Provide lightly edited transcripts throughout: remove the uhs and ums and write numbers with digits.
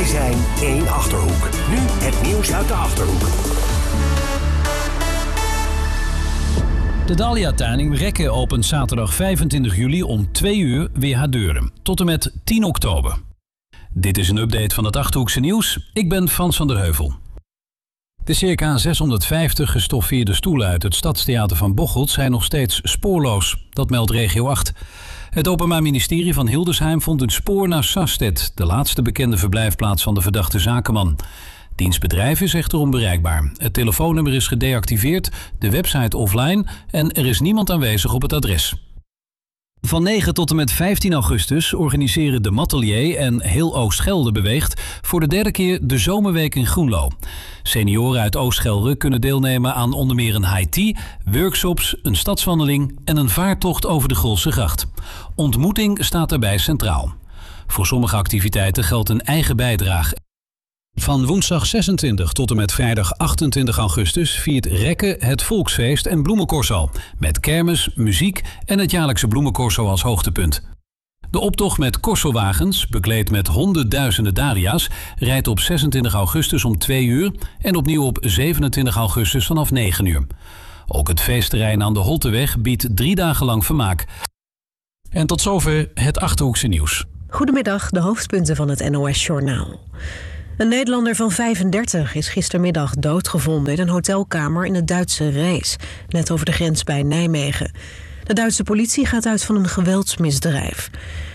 Wij zijn één Achterhoek. Nu het nieuws uit de Achterhoek. De Dahlia-tuin in Rekken opent zaterdag 25 juli om 2 uur weer haar deuren. Tot en met 10 oktober. Dit is een update van het Achterhoekse nieuws. Ik ben Frans van der Heuvel. De circa 650 gestoffeerde stoelen uit het Stadstheater van Bocholt zijn nog steeds spoorloos. Dat meldt Regio 8. Het Openbaar Ministerie van Hildesheim vond een spoor naar Sasted, de laatste bekende verblijfplaats van de verdachte zakenman. Diens bedrijf is echter onbereikbaar. Het telefoonnummer is gedeactiveerd, de website offline en er is niemand aanwezig op het adres. Van 9 tot en met 15 augustus organiseren De Matelier en Heel Oost-Gelre beweegt voor de derde keer de Zomerweek in Groenlo. Senioren uit Oost-Gelre kunnen deelnemen aan onder meer een high tea, workshops, een stadswandeling en een vaartocht over de Grolsegracht. Ontmoeting staat daarbij centraal. Voor sommige activiteiten geldt een eigen bijdrage. Van woensdag 26 tot en met vrijdag 28 augustus viert Rekken het Volksfeest en Bloemencorso. Met kermis, muziek en het jaarlijkse Bloemencorso als hoogtepunt. De optocht met corsowagens, bekleed met honderdduizenden dahlia's, rijdt op 26 augustus om 2 uur en opnieuw op 27 augustus vanaf 9 uur. Ook het feestterrein aan de Holteweg biedt 3 dagen lang vermaak. En tot zover het Achterhoekse nieuws. Goedemiddag, de hoofdpunten van het NOS-journaal. Een Nederlander van 35 is gistermiddag doodgevonden in een hotelkamer in het Duitse Rees, net over de grens bij Nijmegen. De Duitse politie gaat uit van een geweldsmisdrijf.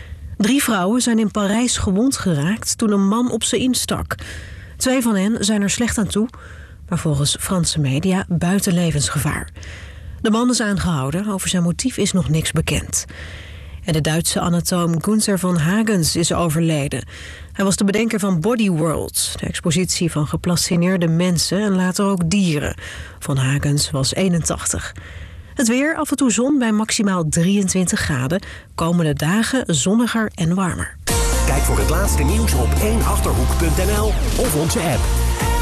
3 vrouwen zijn in Parijs gewond geraakt toen een man op ze instak. 2 van hen zijn er slecht aan toe, maar volgens Franse media buiten levensgevaar. De man is aangehouden, over zijn motief is nog niks bekend. En de Duitse anatoom Gunther von Hagens is overleden. Hij was de bedenker van Body World, de expositie van geplastineerde mensen en later ook dieren. Von Hagens was 81. Het weer, af en toe zon bij maximaal 23 graden. Komende dagen zonniger en warmer. Kijk voor het laatste nieuws op 1achterhoek.nl of onze app.